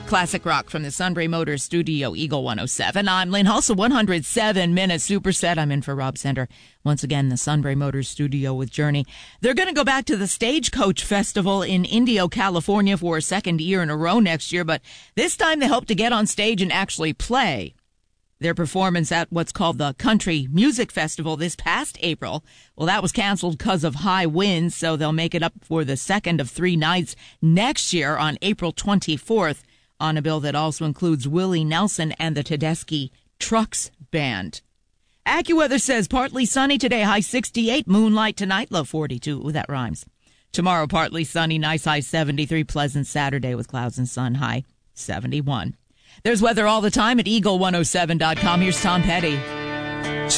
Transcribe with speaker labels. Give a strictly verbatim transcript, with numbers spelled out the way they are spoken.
Speaker 1: Classic rock from the Sunbury Motors Studio, Eagle one oh seven. I'm Lynn Hulse, one hundred seven minute superset. I'm in for Rob Sender. Once again, the Sunbury Motors Studio with Journey. They're going to go back to the Stagecoach Festival in Indio, California for a second year in a row next year, but this time they hope to get on stage and actually play. Their performance at what's called the Country Music Festival this past April, well, that was canceled because of high winds, so they'll make it up for the second of three nights next year on April twenty-fourth. On a bill that also includes Willie Nelson and the Tedeschi Trucks Band. AccuWeather says partly sunny today, high sixty-eight. Moonlight tonight, low forty-two. Ooh, that rhymes. Tomorrow, partly sunny, nice high seventy-three. Pleasant Saturday with clouds and sun, high seventy-one. There's weather all the time at eagle one oh seven dot com. Here's Tom Petty.